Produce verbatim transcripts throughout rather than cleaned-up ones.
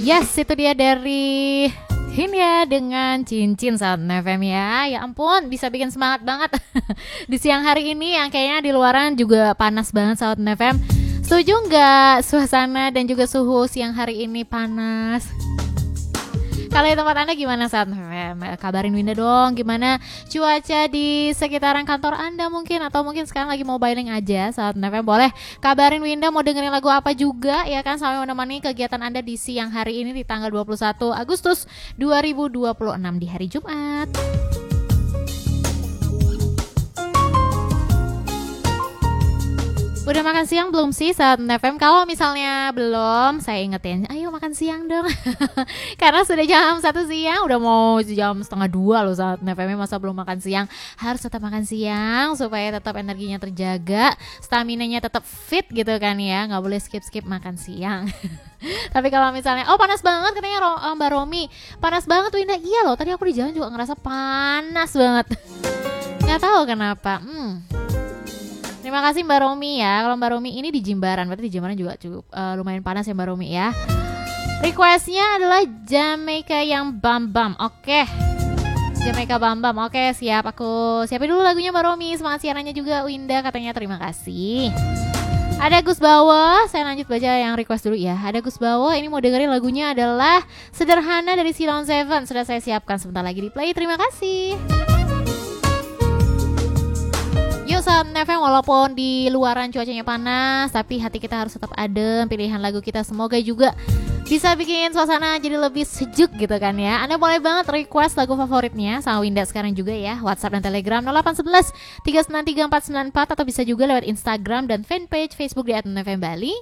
Yes, itu dia dari Hindia dengan Cincin Sound F M ya. Ya ampun, bisa bikin semangat banget di siang hari ini yang kayaknya di luaran juga panas banget Sound F M. Setuju nggak suasana dan juga suhu siang hari ini panas? Kalau di tempat Anda gimana Sound F M? Kabarin Winda dong, gimana cuaca di sekitaran kantor Anda mungkin, atau mungkin sekarang lagi mobiling aja Sound F M. Boleh kabarin Winda mau dengerin lagu apa juga ya kan, sampai menemani kegiatan Anda di siang hari ini di tanggal dua puluh satu Agustus dua ribu dua puluh enam di hari Jumat. Udah makan siang belum sih Sound F M? Kalau misalnya belum, saya ingetin, ayo makan siang dong. Karena sudah jam satu siang, udah mau jam setengah dua loh Sound F M, masa belum makan siang. Harus tetap makan siang supaya tetap energinya terjaga, staminanya tetap fit gitu kan ya. Gak boleh skip-skip makan siang. Tapi kalau misalnya, oh panas banget katanya Ro- Mbak Romi. Panas banget Winda, iya loh, tadi aku di jalan juga ngerasa panas banget. Gak tahu kenapa. Hmm Terima kasih Mbak Romi ya. Kalau Mbak Romi ini di Jimbaran, berarti di Jimbaran juga cukup uh, lumayan panas ya Mbak Romi ya. Requestnya adalah Jamaica yang Bam Bam. Oke, Jamaica Bam Bam. Oke, siap, aku siapin dulu lagunya Mbak Romi. Semangat siarannya juga Winda katanya, terima kasih. Ada Gus Bawo, saya lanjut baca yang request dulu ya. Ada Gus Bawo, ini mau dengerin lagunya adalah Sederhana dari Silon Seven. Sudah saya siapkan sebentar lagi di play. Terima kasih. Yuk Sound F M, walaupun di luaran cuacanya panas, tapi hati kita harus tetap adem. Pilihan lagu kita semoga juga bisa bikin suasana jadi lebih sejuk gitu kan ya. Anda boleh banget request lagu favoritnya sama Winda sekarang juga ya. WhatsApp dan Telegram nol delapan satu satu tiga sembilan tiga empat sembilan empat, atau bisa juga lewat Instagram dan fanpage Facebook di at n f m bali.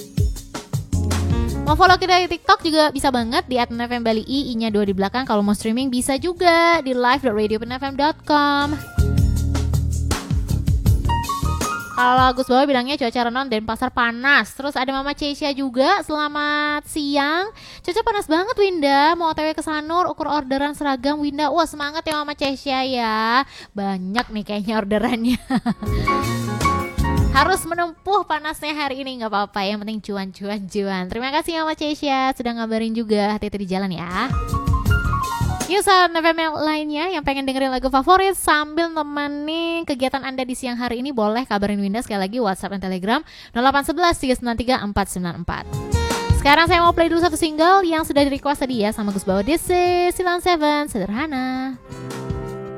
Mau follow kita di TikTok juga bisa banget di at n f m bali, i-nya dua di belakang. Kalau mau streaming bisa juga di live dot radio pen f m dot com. Kalau Gus Bawa bilangnya cuaca renon dan pasar panas. Terus ada Mama Cecia juga, selamat siang. Cuaca panas banget Winda, mau O T W ke Sanur, ukur orderan seragam Winda. Wah semangat ya Mama Cecia ya. Banyak nih kayaknya orderannya. Harus menempuh panasnya hari ini, gak apa-apa, yang penting cuan-cuan-cuan. Terima kasih Mama Cecia sudah ngabarin juga, hati-hati di jalan ya. Yuk Sound F M yang lainnya yang pengen dengerin lagu favorit sambil nemenin kegiatan Anda di siang hari ini, boleh kabarin Winda sekali lagi WhatsApp dan Telegram nol delapan satu satu tiga sembilan tiga empat sembilan empat. Sekarang saya mau play dulu satu single yang sudah di request tadi ya sama Gus Bawa, This is Silon Seven, Sederhana.